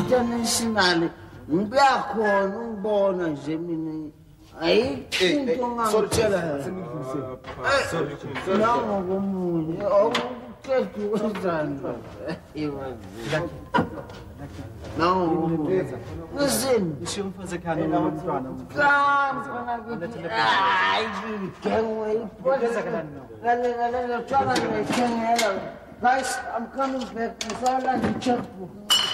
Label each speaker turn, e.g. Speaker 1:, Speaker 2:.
Speaker 1: international ngiyakhona ngibona nje mina ayikho into ngangitshela nangokomunye awuqedi wenzani nangokomunye listen guys, I'm coming back. I saw like a checkbook.